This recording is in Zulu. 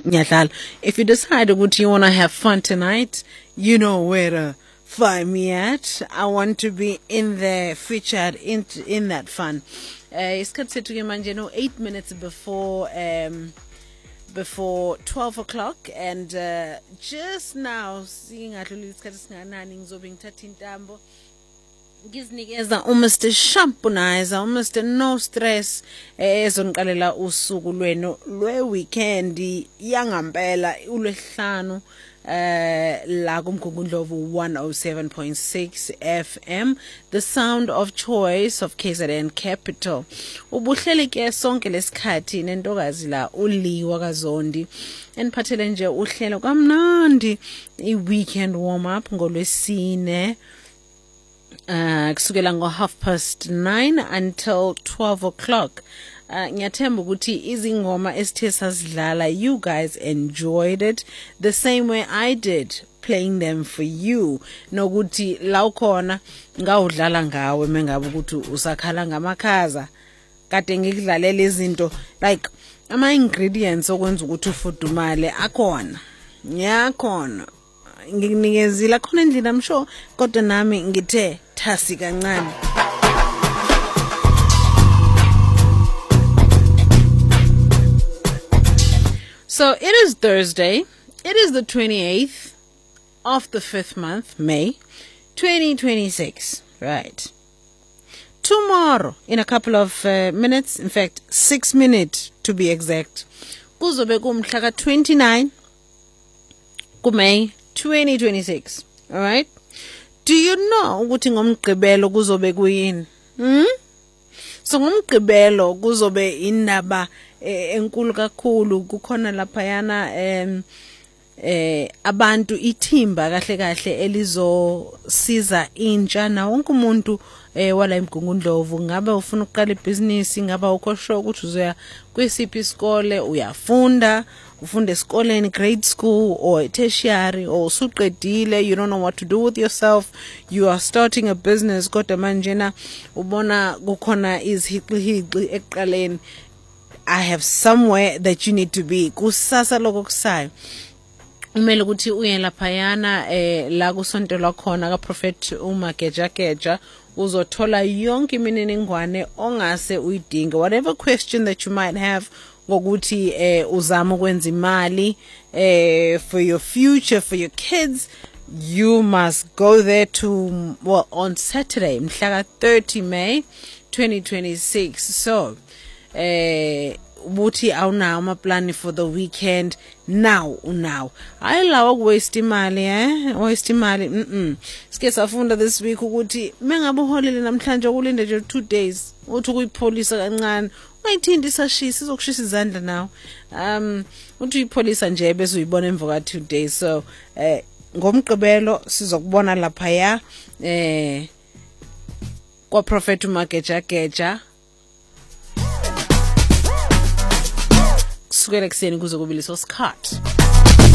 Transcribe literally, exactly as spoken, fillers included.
nyadlala. If you decide that you want to have fun tonight, you know where to find me at. I want to be in there, featured in in that fun. Uh, it's cut to you know eight minutes before um before twelve o'clock, and uh, just now seeing at least ngizobe ngithatha intambo ngizinikeza uMr Shampunizer, uMr No Stress ezoniqalela usuku lwenu lwe weekend yangampela ulwesihlanu eh la kumgungundlovu one oh seven point six F M, the sound of choice of K Z N Capital. Ubuhleli ke sonke lesikhathi nentokazi la uliwa kaZondi eniphathele nje uhlelo kamnandi I weekend warm up ngolwesine uh kusukela ngo half past nine until twelve o'clock. Uh, ngiyathemba ukuthi izingoma esithe sasidlala you guys enjoyed it the same way I did, playing them for you. Nokuthi la ukhona ngawudlala ngawe mengabe ukuthi usakhala ngamakhaza kade ngikudlalela izinto like ama ingredients okwenza ukuthi ufudumale akhona ngiyakhona ngikunikezile khona endlini I'm sure kodwa nami ngithe thasi kancane. So it is Thursday. It is the twenty-eighth of the fifth month, May, twenty twenty-six. Right. Tomorrow, in a couple of uh, minutes, in fact, six minutes to be exact, kuzobe kumhlaka twenty-nine May twenty twenty-six. All right. Do you know ukuthi ngomgqibelo kuzobe kuyini? Hmm? So ngomgqibelo kuzobe indaba enkulu kakhulu. Kukhona lapha yana em eh abantu ithimba kahle kahle elizosiza intsha na wonke umuntu eh wala eMgungundlovu. Ngabe ufuna ukuqala ibusiness, ngaba ukosho ukuthi uzoya kwesiphi isikole, uyafunda ufunda esikoleni, grade school or tertiary, or usuqedile, you don't know what to do with yourself, you are starting a business kodwa manje na ubona kukhona izihixihixi eqaleni. I have somewhere that you need to be. Kusasa lokho kusayo umele ukuthi uye laphayana eh la kusonto lakhona ka Prophet uMagejageja uzothola yonke imininingwane ongase uyidinga, whatever question that you might have ngokuthi eh uzama ukwenza imali eh for your future, for your kids. You must go there to, well, on Saturday mhlaka thirty May twenty twenty-six. So eh ubuthi awunawo ama plan for the weekend now unawo ayilawa waste imali eh waste imali mhm sike safunda this week ukuthi mengabe uholele namhlanje ukulinde nje two days uthi kuyipholisa kancane ungayithindi sashisa izokushisa izandla nawo um uthi uyipholisa nje bese uyibona emva ka two days. So eh ngomgqibelo sizokubona lapha ya eh kwa Prophet uMagejageja kusukela kuseni kuze kube leso sikhathi.